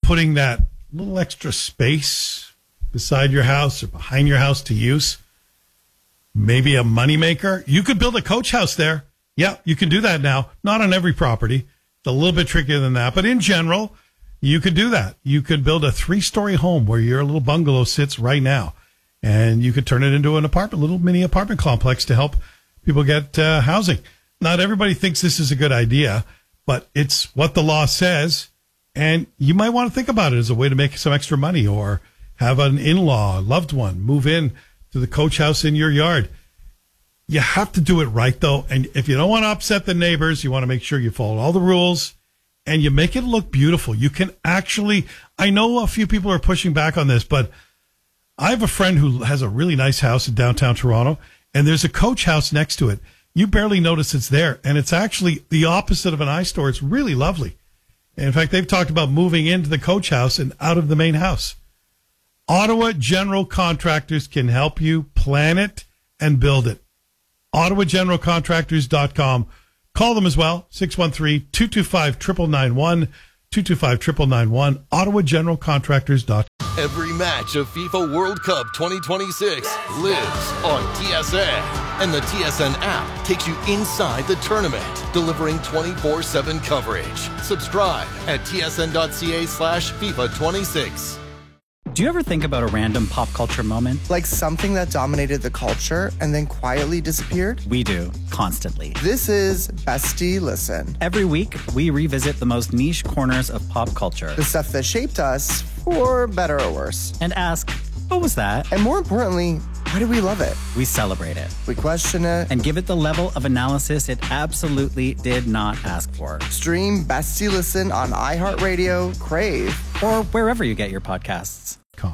putting that little extra space beside your house or behind your house to use, maybe a moneymaker. You could build a coach house there. Yeah, you can do that now. Not on every property. It's a little bit trickier than that. But in general, you could do that. You could build a 3-story home where your little bungalow sits right now. And you could turn it into an apartment, little mini apartment complex to help people get housing. Not everybody thinks this is a good idea, but it's what the law says. And you might want to think about it as a way to make some extra money, or have an in-law, loved one, move in to the coach house in your yard. You have to do it right, though. And if you don't want to upset the neighbors, you want to make sure you follow all the rules and you make it look beautiful. You can actually, I know a few people are pushing back on this, but I have a friend who has a really nice house in downtown Toronto, and there's a coach house next to it. You barely notice it's there, and it's actually the opposite of an iStore. It's really lovely. And in fact, they've talked about moving into the coach house and out of the main house. Ottawa General Contractors can help you plan it and build it. OttawaGeneralContractors.com. Call them as well, 613-225-9991, 225-9991, OttawaGeneralContractors.com. Every match of FIFA World Cup 2026 lives on TSN. And the TSN app takes you inside the tournament, delivering 24/7 coverage. Subscribe at tsn.ca/FIFA26. Do you ever think about a random pop culture moment? Like something that dominated the culture and then quietly disappeared? We do, constantly. This is Bestie Listen. Every week, we revisit the most niche corners of pop culture. The stuff that shaped us, for better or worse. And ask, what was that? And more importantly, why do we love it? We celebrate it. We question it. And give it the level of analysis it absolutely did not ask for. Stream Bestie Listen on iHeartRadio, Crave, or wherever you get your podcasts.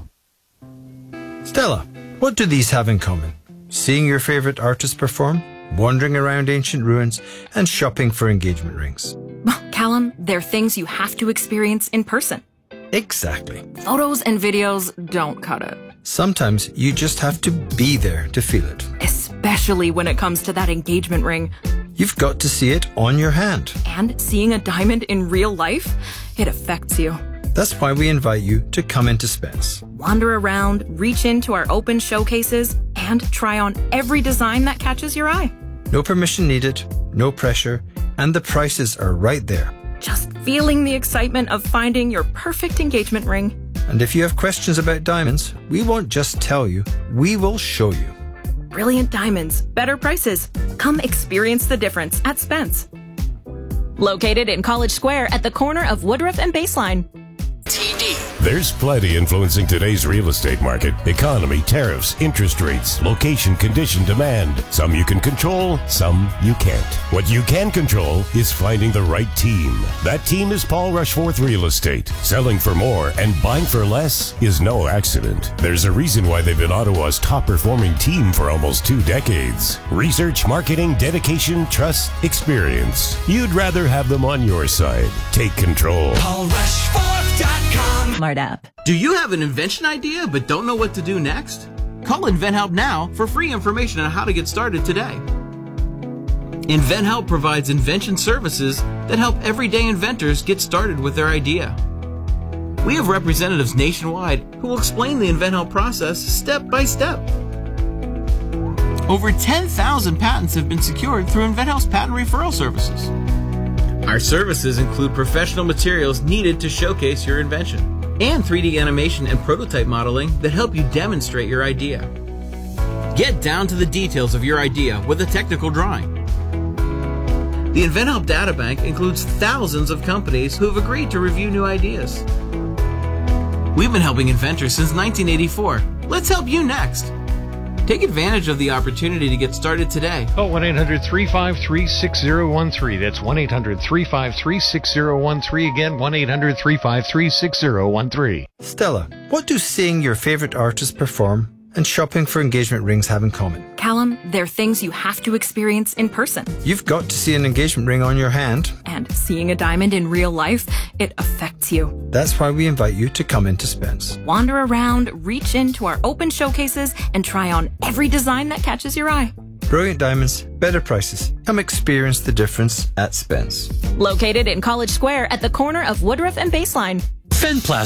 Stella, what do these have in common? Seeing your favorite artist perform, wandering around ancient ruins, and shopping for engagement rings. Well, Callum, they're things you have to experience in person. Exactly. Photos and videos don't cut it. Sometimes you just have to be there to feel it. Especially when it comes to that engagement ring. You've got to see it on your hand. And seeing a diamond in real life, it affects you. That's why we invite you to come into Spence. Wander around, reach into our open showcases, and try on every design that catches your eye. No permission needed, no pressure, and the prices are right there. Just feeling the excitement of finding your perfect engagement ring. And if you have questions about diamonds, we won't just tell you, we will show you. Brilliant diamonds, better prices. Come experience the difference at Spence. Located in College Square at the corner of Woodruff and Baseline. There's plenty influencing today's real estate market. Economy, tariffs, interest rates, location, condition, demand. Some you can control, some you can't. What you can control is finding the right team. That team is Paul Rushforth Real Estate. Selling for more and buying for less is no accident. There's a reason why they've been Ottawa's top performing team for almost 2 decades. Research, marketing, dedication, trust, experience. You'd rather have them on your side. Take control. PaulRushforth.com. Smart app. Do you have an invention idea but don't know what to do next? Call InventHelp now for free information on how to get started today. InventHelp provides invention services that help everyday inventors get started with their idea. We have representatives nationwide who will explain the InventHelp process step by step. Over 10,000 patents have been secured through InventHelp's patent referral services. Our services include professional materials needed to showcase your invention, and 3D animation and prototype modeling that help you demonstrate your idea. Get down to the details of your idea with a technical drawing. The InventHelp Databank includes thousands of companies who have agreed to review new ideas. We've been helping inventors since 1984. Let's help you next. Take advantage of the opportunity to get started today. Call 1-800-353-6013. That's 1-800-353-6013. Again, 1-800-353-6013. Stella, what do seeing your favorite artist perform and shopping for engagement rings have in common? Callum, they're things you have to experience in person. You've got to see an engagement ring on your hand. And seeing a diamond in real life, it affects you. That's why we invite you to come into Spence. Wander around, reach into our open showcases, and try on every design that catches your eye. Brilliant diamonds, better prices. Come experience the difference at Spence. Located in College Square at the corner of Woodruff and Baseline. Fenplas